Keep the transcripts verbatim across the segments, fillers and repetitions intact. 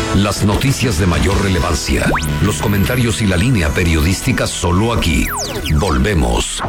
Las noticias de mayor relevancia, los comentarios y la línea periodística solo aquí. Volvemos.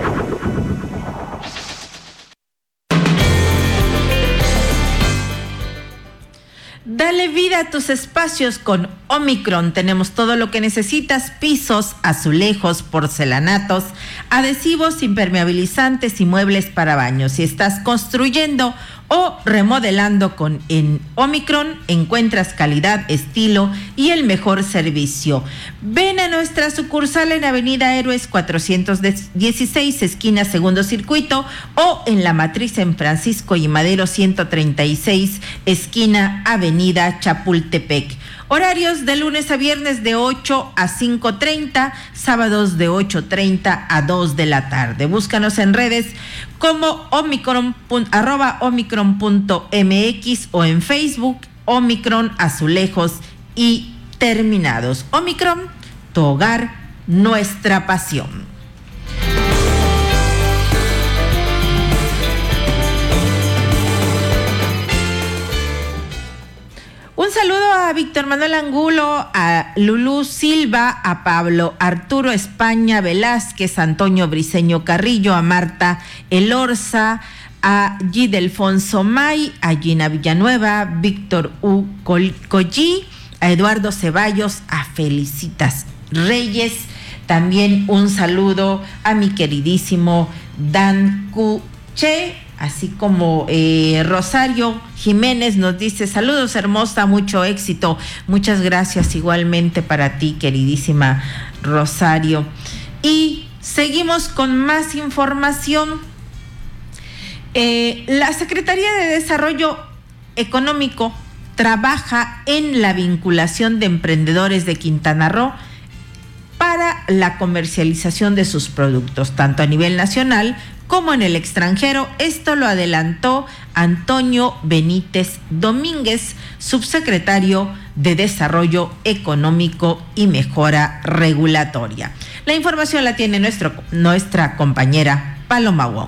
Dale vida a tus espacios con Omicron. Tenemos todo lo que necesitas: pisos, azulejos, porcelanatos, adhesivos, impermeabilizantes y muebles para baños. Si estás construyendo o remodelando con en Omicron, encuentras calidad, estilo y el mejor servicio. Ven a nuestra sucursal en Avenida Héroes cuatrocientos dieciséis, esquina Segundo Circuito, o en La Matriz en Francisco y Madero ciento treinta y seis, esquina Avenida Chapultepec. Horarios de lunes a viernes de ocho a cinco treinta, sábados de ocho treinta a dos de la tarde. Búscanos en redes como Omicron, arroba Omicron punto M X o en Facebook Omicron Azulejos y Terminados. Omicron, tu hogar, nuestra pasión. Un saludo a Víctor Manuel Angulo, a Lulú Silva, a Pablo Arturo España Velázquez, a Antonio Briceño Carrillo, a Marta Elorza, a Gidelfonso May, a Gina Villanueva, Víctor U. Collí, a Eduardo Ceballos, a Felicitas Reyes. También un saludo a mi queridísimo Dan Cuche, así como eh, Rosario Jiménez nos dice: saludos hermosa, mucho éxito. Muchas gracias igualmente para ti, queridísima Rosario. Y seguimos con más información. Eh, la Secretaría de Desarrollo Económico trabaja en la vinculación de emprendedores de Quintana Roo para la comercialización de sus productos, tanto a nivel nacional como en el extranjero. Esto lo adelantó Antonio Benítez Domínguez, subsecretario de Desarrollo Económico y Mejora Regulatoria. La información la tiene nuestro, nuestra compañera Paloma Wong.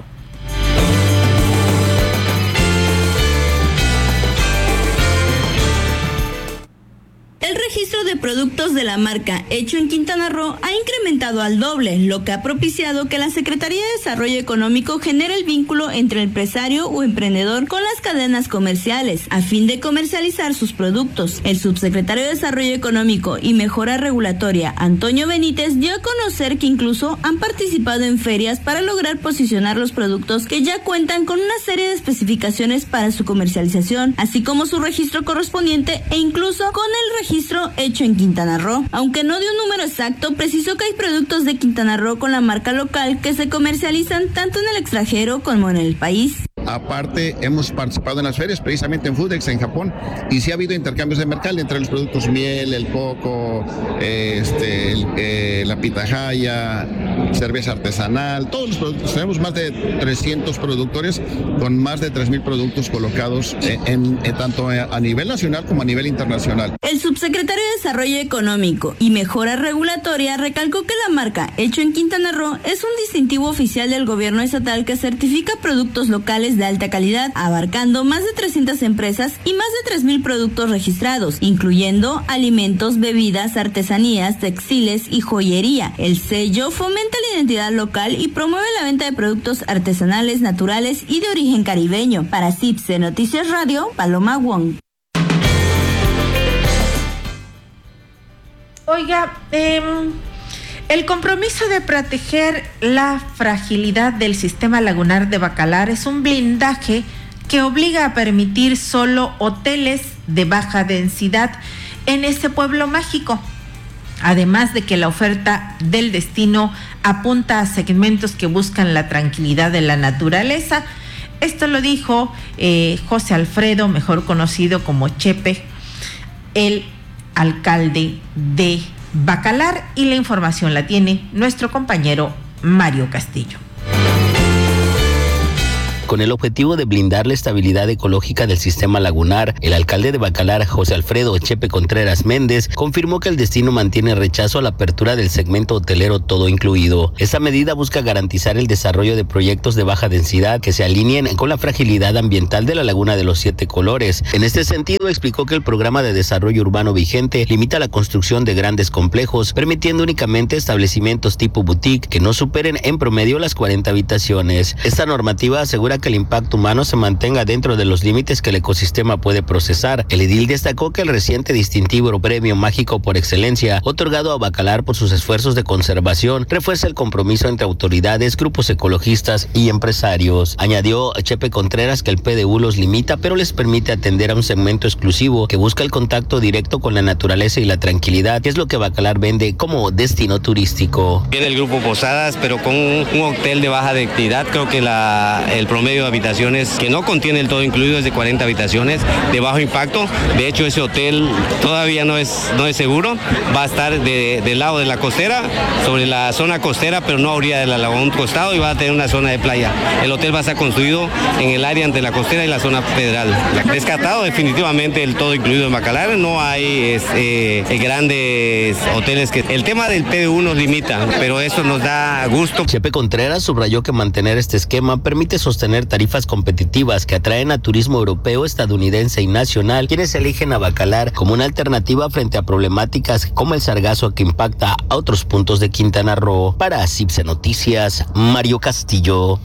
El registro de productos de la marca Hecho en Quintana Roo ha incrementado al doble, lo que ha propiciado que la Secretaría de Desarrollo Económico genere el vínculo entre el empresario o emprendedor con las cadenas comerciales, a fin de comercializar sus productos. El subsecretario de Desarrollo Económico y Mejora Regulatoria, Antonio Benítez, dio a conocer que incluso han participado en ferias para lograr posicionar los productos que ya cuentan con una serie de especificaciones para su comercialización, así como su registro correspondiente e incluso con el registro Hecho en Quintana Roo. Aunque no dio un número exacto, precisó que hay productos de Quintana Roo con la marca local que se comercializan tanto en el extranjero como en el país. Aparte, hemos participado en las ferias, precisamente en Foodex, en Japón, y sí ha habido intercambios de mercado entre los productos miel, el coco, este, el, eh, la pitahaya, cerveza artesanal, todos los productos. Tenemos más de trescientos productores con más de tres mil productos colocados en, en, en tanto a nivel nacional como a nivel internacional. El subsecretario de Desarrollo Económico y Mejora Regulatoria recalcó que la marca Hecho en Quintana Roo es un distintivo oficial del gobierno estatal que certifica productos locales de alta calidad, abarcando más de trescientas empresas y más de tres mil productos registrados, incluyendo alimentos, bebidas, artesanías, textiles y joyería. El sello fomenta la identidad local y promueve la venta de productos artesanales, naturales y de origen caribeño. Para C I P C Noticias Radio, Paloma Wong. Oiga, eh, el compromiso de proteger la fragilidad del sistema lagunar de Bacalar es un blindaje que obliga a permitir solo hoteles de baja densidad en este pueblo mágico. Además de que la oferta del destino apunta a segmentos que buscan la tranquilidad de la naturaleza. Esto lo dijo eh, José Alfredo, mejor conocido como Chepe, el alcalde de Bacalar, y la información la tiene nuestro compañero Mario Castillo. Con el objetivo de blindar la estabilidad ecológica del sistema lagunar, el alcalde de Bacalar, José Alfredo Chepe Contreras Méndez, confirmó que el destino mantiene rechazo a la apertura del segmento hotelero todo incluido. Esta medida busca garantizar el desarrollo de proyectos de baja densidad que se alineen con la fragilidad ambiental de la Laguna de los Siete Colores. En este sentido, explicó que el programa de desarrollo urbano vigente limita la construcción de grandes complejos, permitiendo únicamente establecimientos tipo boutique que no superen en promedio las cuarenta habitaciones. Esta normativa asegura que el impacto humano se mantenga dentro de los límites que el ecosistema puede procesar. El edil destacó que el reciente distintivo Premio Mágico por Excelencia, otorgado a Bacalar por sus esfuerzos de conservación, refuerza el compromiso entre autoridades, grupos ecologistas y empresarios. Añadió Chepe Contreras que el P D U los limita, pero les permite atender a un segmento exclusivo que busca el contacto directo con la naturaleza y la tranquilidad, que es lo que Bacalar vende como destino turístico. Viene el grupo Posadas, pero con un, un hotel de baja densidad. Creo que la, el promedio de habitaciones que no contiene el todo incluido es de cuarenta habitaciones de bajo impacto. De hecho, ese hotel todavía no es, no es seguro. Va a estar de, del lado de la costera, sobre la zona costera, pero no a orilla de la laguna, un costado, y va a tener una zona de playa. El hotel va a estar construido en el área entre la costera y la zona federal. Descartado definitivamente el todo incluido en Bacalar. No hay es, eh, grandes hoteles que... El tema del P D U nos limita, pero eso nos da gusto. Chepe Contreras subrayó que mantener este esquema permite sostener tarifas competitivas que atraen a turismo europeo, estadounidense y nacional, quienes eligen a Bacalar como una alternativa frente a problemáticas como el sargazo que impacta a otros puntos de Quintana Roo. Para CIPSE Noticias, Mario Castillo.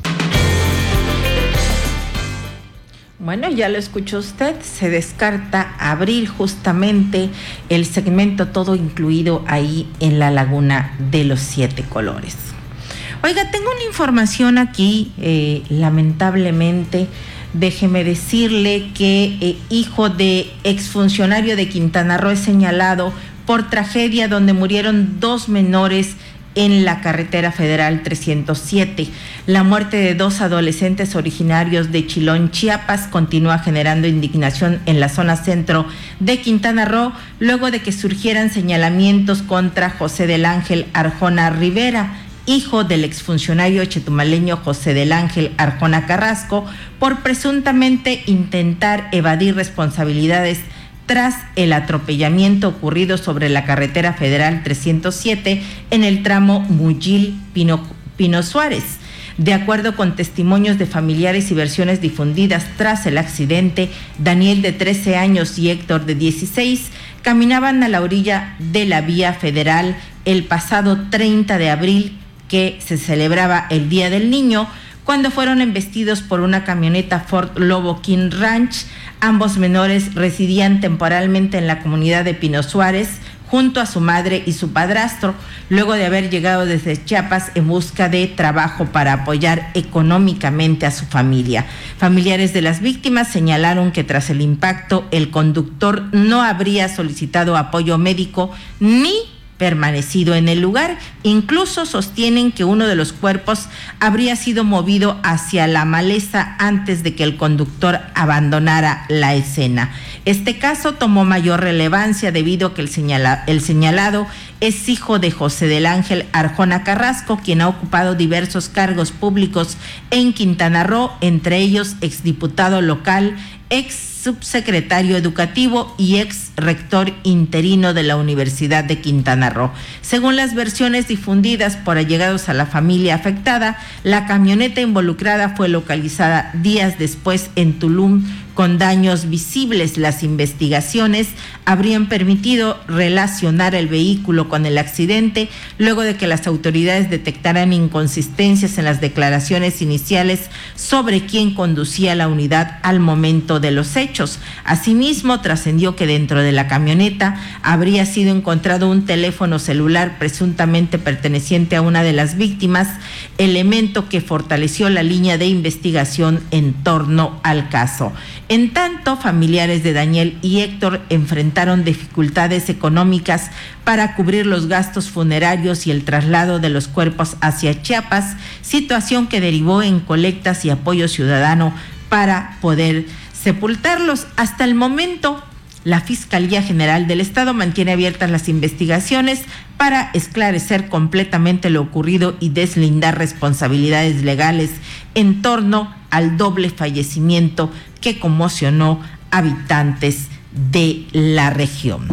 Bueno, ya lo escuchó usted, se descarta abrir justamente el segmento todo incluido ahí en la Laguna de los Siete Colores. Oiga, tengo una información aquí, eh, lamentablemente, déjeme decirle que eh, hijo de exfuncionario de Quintana Roo es señalado por tragedia donde murieron dos menores en la carretera federal trescientos siete. La muerte de dos adolescentes originarios de Chilón, Chiapas, continúa generando indignación en la zona centro de Quintana Roo, luego de que surgieran señalamientos contra José del Ángel Arjona Rivera, hijo del exfuncionario chetumaleño José del Ángel Arjona Carrasco, por presuntamente intentar evadir responsabilidades tras el atropellamiento ocurrido sobre la carretera federal trescientos siete en el tramo Muyil-Pino, Pino Suárez. De acuerdo con testimonios de familiares y versiones difundidas tras el accidente, Daniel, de trece años, y Héctor, de dieciséis, caminaban a la orilla de la vía federal el pasado treinta de abril, que se celebraba el Día del Niño, cuando fueron embestidos por una camioneta Ford Lobo King Ranch. Ambos menores residían temporalmente en la comunidad de Pino Suárez junto a su madre y su padrastro, luego de haber llegado desde Chiapas en busca de trabajo para apoyar económicamente a su familia. Familiares de las víctimas señalaron que tras el impacto el conductor no habría solicitado apoyo médico ni permanecido en el lugar. Incluso sostienen que uno de los cuerpos habría sido movido hacia la maleza antes de que el conductor abandonara la escena. Este caso tomó mayor relevancia debido a que el, señala, el señalado es hijo de José del Ángel Arjona Carrasco, quien ha ocupado diversos cargos públicos en Quintana Roo, entre ellos exdiputado local, ex subsecretario educativo y ex rector interino de la Universidad de Quintana Roo. Según las versiones difundidas por allegados a la familia afectada, la camioneta involucrada fue localizada días después en Tulum con daños visibles. Las investigaciones habrían permitido relacionar el vehículo con el accidente luego de que las autoridades detectaran inconsistencias en las declaraciones iniciales sobre quién conducía la unidad al momento de los hechos. Asimismo, trascendió que dentro de la camioneta habría sido encontrado un teléfono celular presuntamente perteneciente a una de las víctimas, elemento que fortaleció la línea de investigación en torno al caso. En tanto, familiares de Daniel y Héctor enfrentaron dificultades económicas para cubrir los gastos funerarios y el traslado de los cuerpos hacia Chiapas, situación que derivó en colectas y apoyo ciudadano para poder sepultarlos. Hasta el momento, La Fiscalía General del Estado mantiene abiertas las investigaciones para esclarecer completamente lo ocurrido y deslindar responsabilidades legales en torno al doble fallecimiento que conmocionó habitantes de la región.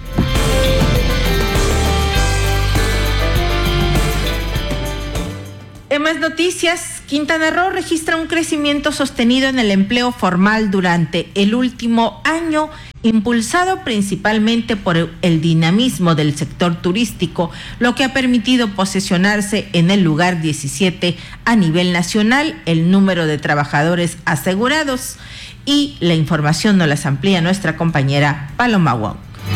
En más noticias, Quintana Roo registra un crecimiento sostenido en el empleo formal durante el último año, impulsado principalmente por el dinamismo del sector turístico, lo que ha permitido posicionarse en el lugar diecisiete a nivel nacional el número de trabajadores asegurados. Y la información nos las amplía nuestra compañera Paloma Wong.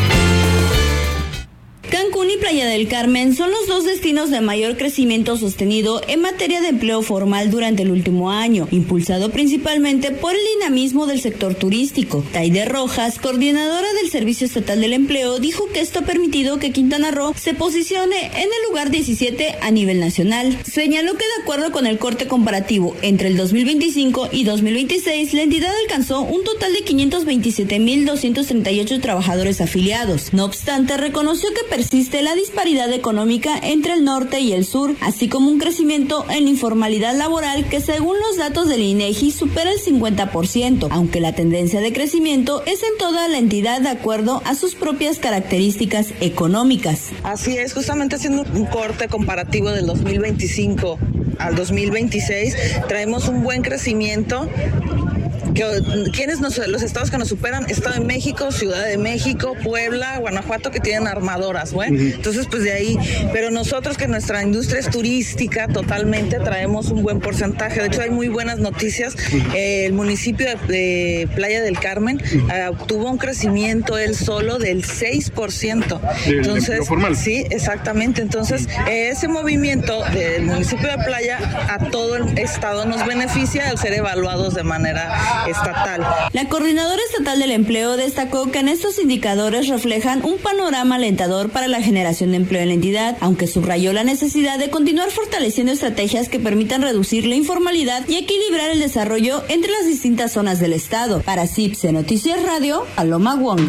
Cancún y Playa del Carmen son los dos destinos de mayor crecimiento sostenido en materia de empleo formal durante el último año, impulsado principalmente por el dinamismo del sector turístico. Taide Rojas, coordinadora del Servicio Estatal del Empleo, dijo que esto ha permitido que Quintana Roo se posicione en el lugar diecisiete a nivel nacional. Señaló que de acuerdo con el corte comparativo entre el dos mil veinticinco y dos mil veintiséis, la entidad alcanzó un total de quinientos veintisiete mil doscientos treinta y ocho trabajadores afiliados. No obstante, reconoció que persiste la disparidad económica entre el norte y el sur, así como un crecimiento en la informalidad laboral que según los datos del INEGI supera el cincuenta por ciento, aunque la tendencia de crecimiento es en toda la entidad de acuerdo a sus propias características económicas. Así es, justamente haciendo un corte comparativo del dos mil veinticinco al dos mil veintiséis, traemos un buen crecimiento. Que, ¿Quiénes nos, los estados que nos superan? Estado de México, Ciudad de México, Puebla, Guanajuato, que tienen armadoras, ¿bueno? Uh-huh. Entonces, pues de ahí, pero nosotros que nuestra industria es turística totalmente, traemos un buen porcentaje. De hecho, hay muy buenas noticias. Eh, el municipio de, de Playa del Carmen eh, obtuvo un crecimiento él solo del seis por ciento. Entonces, formal. Sí, exactamente. Entonces, eh, ese movimiento del municipio de Playa a todo el estado nos beneficia al ser evaluados de manera estatal. La coordinadora estatal del empleo destacó que en estos indicadores reflejan un panorama alentador para la generación de empleo en la entidad, aunque subrayó la necesidad de continuar fortaleciendo estrategias que permitan reducir la informalidad y equilibrar el desarrollo entre las distintas zonas del estado. Para C I P S E Noticias Radio, Paloma Wong.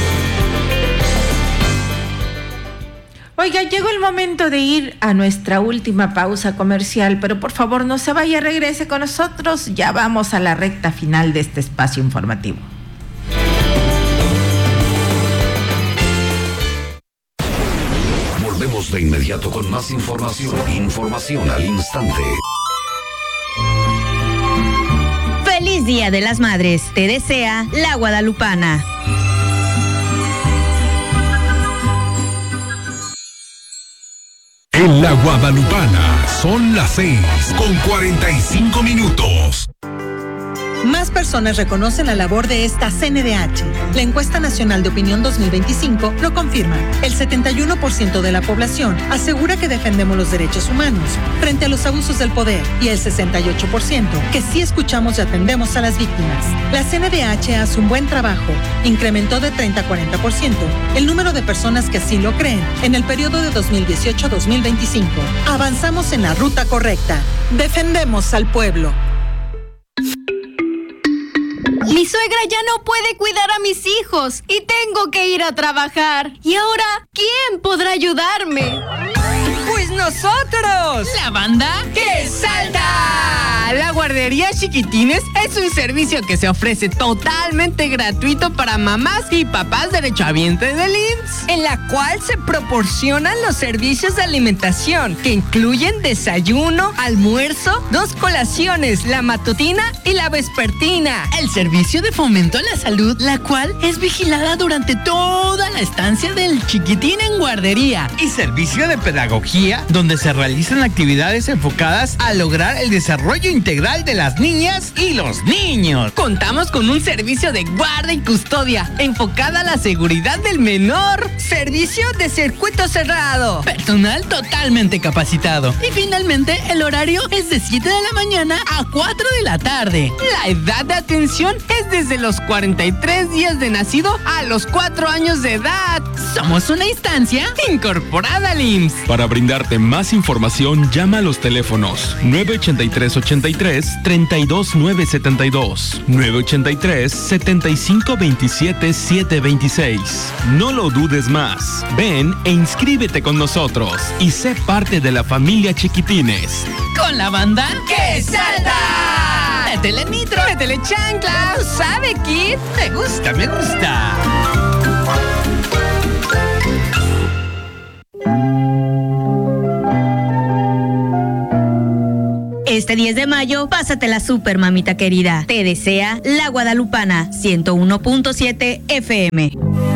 Oiga, llegó el momento de ir a nuestra última pausa comercial, pero por favor no se vaya, regrese con nosotros, ya vamos a la recta final de este espacio informativo. Volvemos de inmediato con más información, información al instante. Feliz Día de las Madres, te desea La Guadalupana. En La Guadalupana son las seis con cuarenta y cinco minutos. Más personas reconocen la labor de esta C N D H. La encuesta nacional de opinión dos mil veinticinco lo confirma. El setenta y uno por ciento de la población asegura que defendemos los derechos humanos frente a los abusos del poder y el sesenta y ocho por ciento que sí escuchamos y atendemos a las víctimas. La C N D H hace un buen trabajo. Incrementó de treinta a cuarenta por ciento el número de personas que así lo creen en el periodo de dos mil dieciocho a dos mil veinticinco. Avanzamos en la ruta correcta. Defendemos al pueblo. Mi suegra ya no puede cuidar a mis hijos y tengo que ir a trabajar. ¿Y ahora quién podrá ayudarme? ¡Pues nosotros! ¡La banda que salta! La guardería Chiquitines es un servicio que se ofrece totalmente gratuito para mamás y papás derechohabientes del I M S S, en la cual se proporcionan los servicios de alimentación que incluyen desayuno, almuerzo, dos colaciones, la matutina y la vespertina. El servicio de fomento a la salud, la cual es vigilada durante toda la estancia del chiquitín en guardería. Y servicio de pedagogía, donde se realizan actividades enfocadas a lograr el desarrollo integral de las niñas y los niños. Contamos con un servicio de guarda y custodia enfocada a la seguridad del menor, servicio de circuito cerrado, personal totalmente capacitado y finalmente el horario es de siete de la mañana a cuatro de la tarde. La edad de atención es desde los cuarenta y tres días de nacido a los cuatro años de edad. Somos una instancia incorporada al I M S S. Para brindarte más información, llama a los teléfonos nueve ochenta y tres ochenta y tres, treinta y dos nueve setenta y dos, nueve ochenta y tres setenta y cinco veintisiete siete veintiséis. No lo dudes más. Ven e inscríbete con nosotros y sé parte de la familia Chiquitines. Con la banda que salta. Métele nitro, métele chancla. ¿Sabe, Kid? Me gusta, me gusta. Este diez de mayo, pásatela súper, mamita querida. Te desea La Guadalupana, ciento uno punto siete F M.